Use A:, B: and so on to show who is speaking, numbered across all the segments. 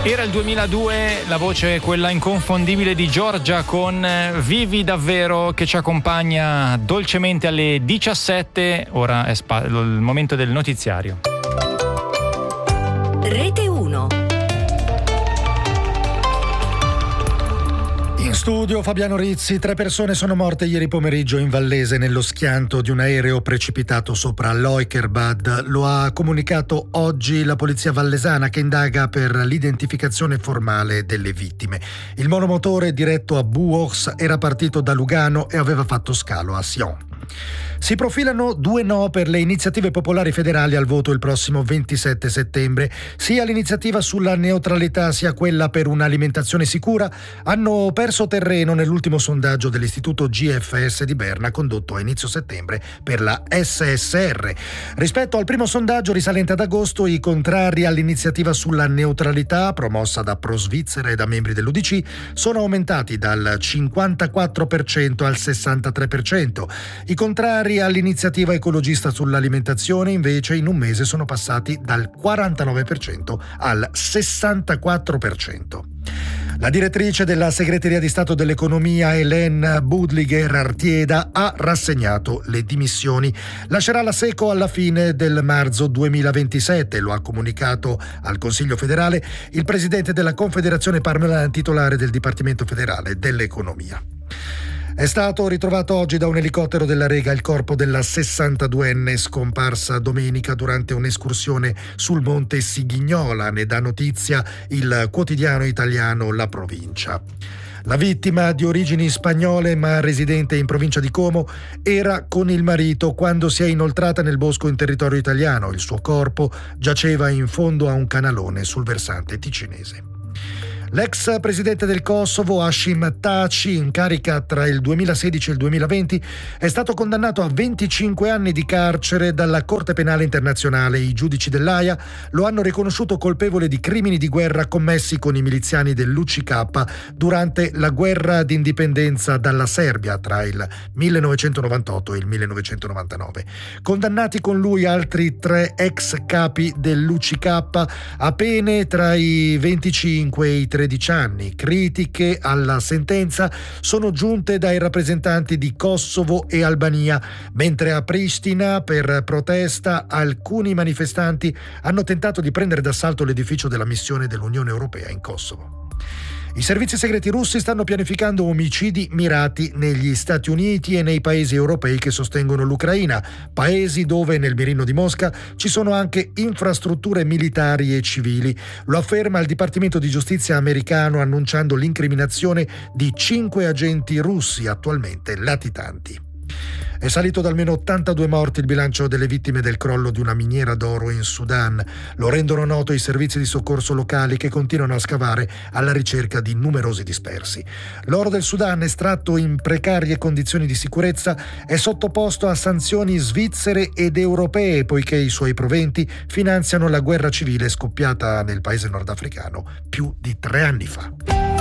A: Era il 2002, la voce quella inconfondibile di Giorgia con Vivi davvero, che ci accompagna dolcemente alle 17. Ora è il momento del notiziario.
B: Rete 1.
C: In studio Fabiano Rizzi. 3 persone sono morte ieri pomeriggio in Vallese nello schianto di un aereo precipitato sopra Leukerbad. Lo ha comunicato oggi la polizia vallesana, che indaga per l'identificazione formale delle vittime. Il monomotore diretto a Buoks era partito da Lugano e aveva fatto scalo a Sion. Si profilano 2 no per le iniziative popolari federali al voto il prossimo 27 settembre. Sia l'iniziativa sulla neutralità sia quella per un'alimentazione sicura hanno perso terreno nell'ultimo sondaggio dell'istituto GFS di Berna condotto a inizio settembre per la SSR. Rispetto al primo sondaggio risalente ad agosto, i contrari all'iniziativa sulla neutralità promossa da Pro Svizzera e da membri dell'UDC sono aumentati dal 54% al 63%. I contrari all'iniziativa ecologista sull'alimentazione invece in un mese sono passati dal 49% al 64%. La direttrice della Segreteria di Stato dell'Economia, Hélène Budliger-Artieda, ha rassegnato le dimissioni. Lascerà la Seco alla fine del marzo 2027, lo ha comunicato al Consiglio federale il presidente della Confederazione Parmelana, titolare del Dipartimento federale dell'Economia. È stato ritrovato oggi da un elicottero della Rega il corpo della 62enne scomparsa domenica durante un'escursione sul monte Sigignola, ne dà notizia il quotidiano italiano La Provincia. La vittima, di origini spagnole ma residente in provincia di Como, era con il marito quando si è inoltrata nel bosco in territorio italiano. Il suo corpo giaceva in fondo a un canalone sul versante ticinese. L'ex presidente del Kosovo, Hashim Thaçi, in carica tra il 2016 e il 2020, è stato condannato a 25 anni di carcere dalla Corte Penale Internazionale. I giudici dell'Aia lo hanno riconosciuto colpevole di crimini di guerra commessi con i miliziani dell'UCK durante la guerra d'indipendenza dalla Serbia tra il 1998 e il 1999. Condannati con lui altri 3 ex capi dell'UCK a pene tra i 25 e i 13 anni. Critiche alla sentenza sono giunte dai rappresentanti di Kosovo e Albania, mentre a Pristina, per protesta, alcuni manifestanti hanno tentato di prendere d'assalto l'edificio della missione dell'Unione Europea in Kosovo. I servizi segreti russi stanno pianificando omicidi mirati negli Stati Uniti e nei paesi europei che sostengono l'Ucraina, paesi dove nel mirino di Mosca ci sono anche infrastrutture militari e civili. Lo afferma il Dipartimento di Giustizia americano, annunciando l'incriminazione di 5 agenti russi attualmente latitanti. È salito da almeno 82 morti il bilancio delle vittime del crollo di una miniera d'oro in Sudan. Lo rendono noto i servizi di soccorso locali, che continuano a scavare alla ricerca di numerosi dispersi. L'oro del Sudan, estratto in precarie condizioni di sicurezza, è sottoposto a sanzioni svizzere ed europee, poiché i suoi proventi finanziano la guerra civile scoppiata nel paese nordafricano più di 3 anni fa.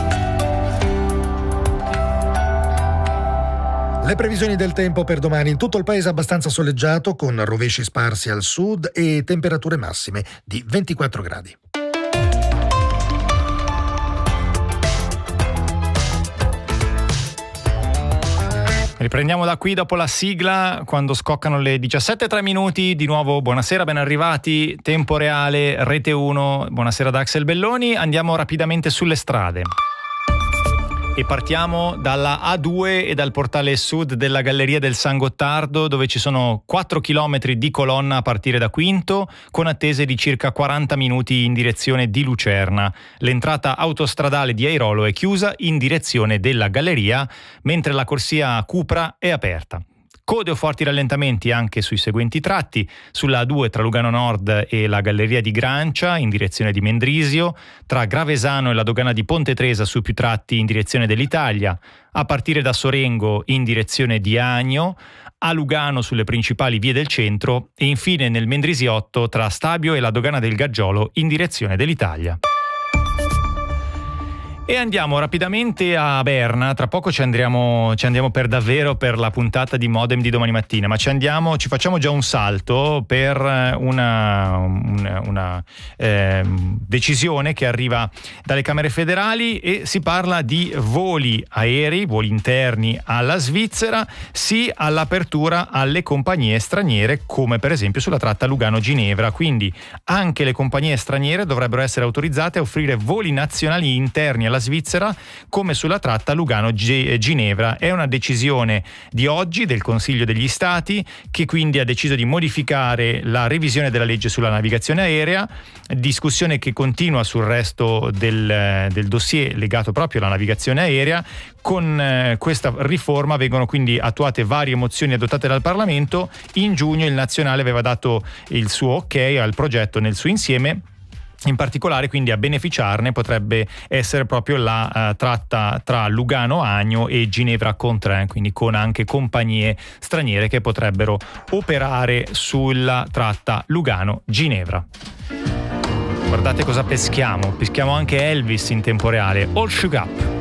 C: Le previsioni del tempo per domani: in tutto il paese abbastanza soleggiato, con rovesci sparsi al sud e temperature massime di 24 gradi.
A: Riprendiamo da qui dopo la sigla, quando scoccano le 17:03. Di nuovo buonasera, ben arrivati, Tempo Reale, Rete 1. Buonasera da Axel Belloni. Andiamo rapidamente sulle strade. E partiamo dalla A2 e dal portale sud della Galleria del San Gottardo, dove ci sono 4 chilometri di colonna a partire da Quinto, con attese di circa 40 minuti in direzione di Lucerna. L'entrata autostradale di Airolo è chiusa in direzione della Galleria, mentre la corsia Cupra è aperta. Code o forti rallentamenti anche sui seguenti tratti: sulla A2 tra Lugano Nord e la Galleria di Grancia in direzione di Mendrisio, tra Gravesano e la dogana di Ponte Tresa su più tratti in direzione dell'Italia, a partire da Sorengo in direzione di Agno, a Lugano sulle principali vie del centro e infine nel Mendrisiotto tra Stabio e la dogana del Gaggiolo in direzione dell'Italia. E andiamo rapidamente a Berna, tra poco ci andiamo per davvero per la puntata di Modem di domani mattina, ma ci facciamo già un salto per una decisione che arriva dalle Camere federali e si parla di voli aerei, voli interni alla Svizzera, sì all'apertura alle compagnie straniere come per esempio sulla tratta Lugano-Ginevra, quindi anche le compagnie straniere dovrebbero essere autorizzate a offrire voli nazionali interni alla Svizzera come sulla tratta Lugano-Ginevra. È una decisione di oggi del Consiglio degli Stati che quindi ha deciso di modificare la revisione della legge sulla navigazione aerea, discussione che continua sul resto del dossier legato proprio alla navigazione aerea. Con questa riforma vengono quindi attuate varie mozioni adottate dal Parlamento. In giugno il Nazionale aveva dato il suo ok al progetto nel suo insieme. In particolare quindi a beneficiarne potrebbe essere proprio la tratta tra Lugano-Agno e Ginevra-Contrin, quindi con anche compagnie straniere che potrebbero operare sulla tratta Lugano-Ginevra. Guardate cosa peschiamo anche Elvis in tempo reale, All Shook Up.